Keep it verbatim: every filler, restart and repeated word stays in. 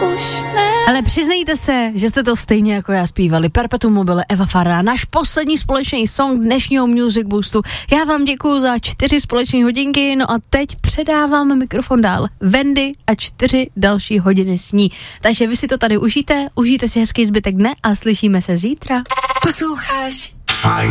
už ne. Ale přiznejte se, že jste to stejně jako já zpívali. Perpetuum mobile, Eva Farná, náš poslední společný song dnešního Music Boostu. Já vám děkuju za čtyři společné hodinky, no a teď předávám mikrofon dál Wendy a čtyři další hodiny s ní. Takže vy si to tady užijte, užijte si hezký zbytek dne a slyšíme se zítra. Posloucháš Fajn